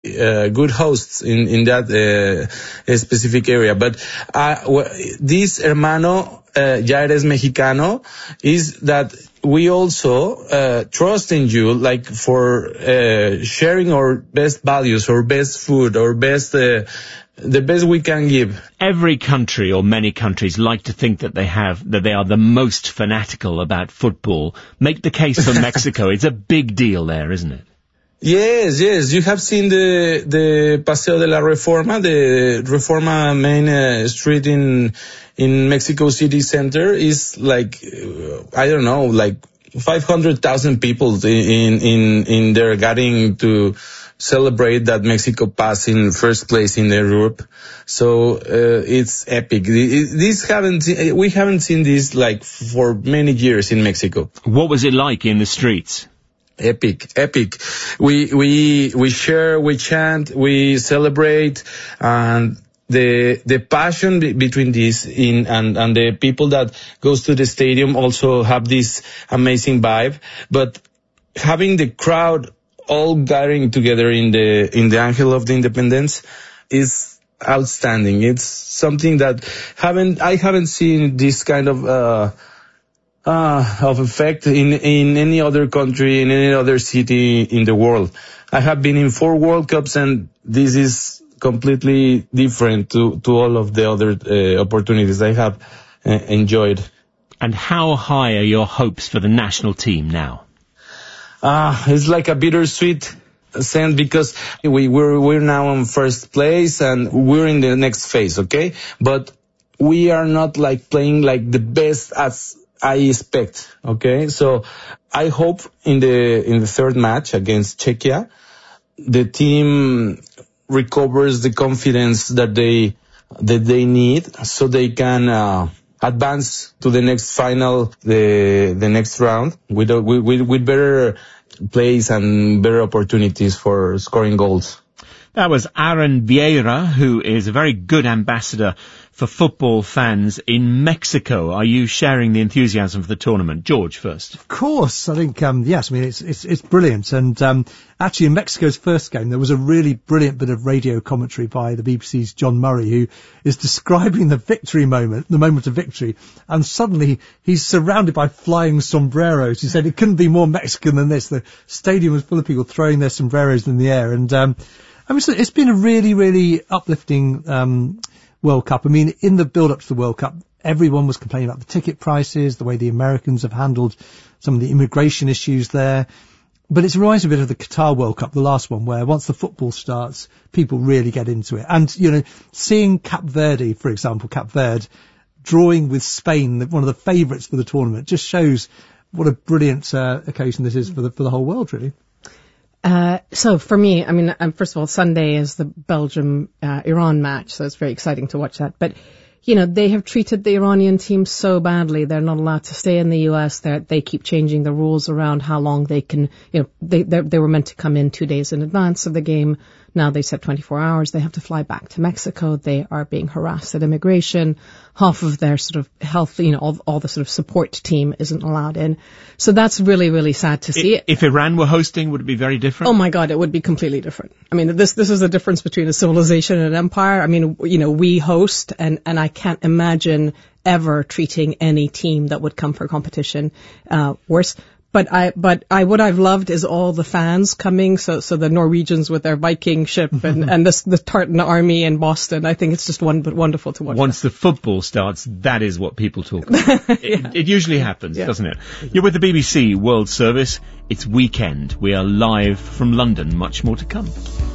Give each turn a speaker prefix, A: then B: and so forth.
A: good hosts in that specific area. But this hermano, ya eres mexicano, is that we also trust in you, like for sharing our best values, our best food, our best the best we can give.
B: Every country, or many countries, like to think that they are the most fanatical about football. Make the case for Mexico. It's a big deal there, isn't it?
A: Yes. You have seen the Paseo de la Reforma, the Reforma main street in Mexico City Center is like, I don't know, like 500,000 people in there getting to celebrate that Mexico passed in first place in Europe. So it's epic. We haven't seen this like for many years in Mexico.
B: What was it like in the streets?
A: Epic. We share, we chant, we celebrate, and the passion between this and the people that goes to the stadium also have this amazing vibe. But having the crowd all gathering together in the Ángel of the Independence is outstanding. It's something that I haven't seen this kind of effect in any other country, in any other city in the world. I have been in 4 World Cups, and this is completely different to all of the other opportunities I have enjoyed.
B: And how high are your hopes for the national team now?
A: It's like a bittersweet sense, because we're now in first place and we're in the next phase, okay? But we are not like playing like the best as I expect, okay? So I hope in the third match against Czechia, the team recovers the confidence that they need, so they can advance to the next final, the next round with better plays and better opportunities for scoring goals.
B: That was Aaron Vieira, who is a very good ambassador for football fans in Mexico. Are you sharing the enthusiasm for the tournament? George first.
C: Of course. I think, yes, I mean, it's brilliant. And actually in Mexico's first game, there was a really brilliant bit of radio commentary by the BBC's John Murray, who is describing the victory moment, the moment of victory. And suddenly he's surrounded by flying sombreros. He said it couldn't be more Mexican than this. The stadium was full of people throwing their sombreros in the air. And I mean, it's been a really, really uplifting World Cup. I mean, in the build-up to the World Cup, everyone was complaining about the ticket prices, the way the Americans have handled some of the immigration issues there. But it's reminds me a bit of the Qatar World Cup, the last one, where once the football starts, people really get into it. And, you know, seeing Cape Verde, for example, Cape Verde, drawing with Spain, one of the favourites for the tournament, just shows what a brilliant occasion this is for the whole world, really.
D: So for me, I mean, first of all, Sunday is the Belgium-Iran match, so it's very exciting to watch that. But, you know, they have treated the Iranian team so badly. They're not allowed to stay in the US. They keep changing the rules around how long they can, you know, they were meant to come in 2 days in advance of the game. Now they said 24 hours. They have to fly back to Mexico. They are being harassed at immigration. Half of their sort of health, you know, all the sort of support team isn't allowed in. So that's really, really sad to see.
B: If Iran were hosting, would it be very different?
D: Oh my God, it would be completely different. I mean, this is the difference between a civilization and an empire. I mean, you know, we host, and I can't imagine ever treating any team that would come for competition worse. But what I've loved is all the fans coming. So the Norwegians with their Viking ship and the Tartan army in Boston. I think it's just wonderful to watch.
B: Once the football starts, that is what people talk about. Yeah. It usually happens, doesn't it? You're with the BBC World Service. It's weekend. We are live from London. Much more to come.